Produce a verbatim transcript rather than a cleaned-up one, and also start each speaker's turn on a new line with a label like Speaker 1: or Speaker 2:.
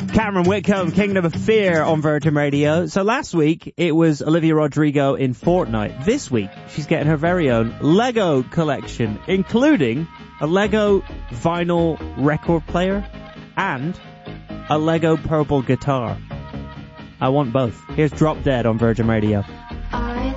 Speaker 1: Cameron Whitcomb, Kingdom of Fear on Virgin Radio. So last week, it was Olivia Rodrigo in Fortnite. This week, she's getting her very own Lego collection, including a Lego vinyl record player and a Lego purple guitar. I want both. Here's Drop Dead on Virgin Radio.